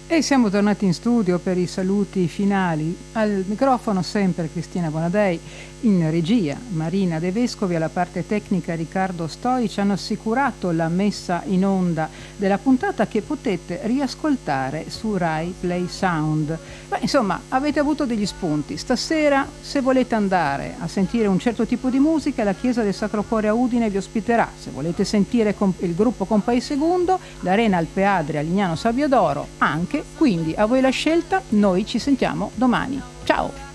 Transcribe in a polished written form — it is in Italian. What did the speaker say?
E siamo tornati in studio per i saluti finali. Al microfono sempre Cristina Bonadei, in regia Marina De Vescovi, alla parte tecnica Riccardo Stoi. Ci hanno assicurato la messa in onda della puntata che potete riascoltare su Rai Play Sound. Beh, insomma, avete avuto degli spunti. Stasera, se volete andare a sentire un certo tipo di musica, la Chiesa del Sacro Cuore a Udine vi ospiterà. Se volete sentire il gruppo Compay Segundo, l'Arena Alpeadria a Lignano Sabbiadoro anche. Quindi a voi la scelta, noi ci sentiamo domani. Ciao!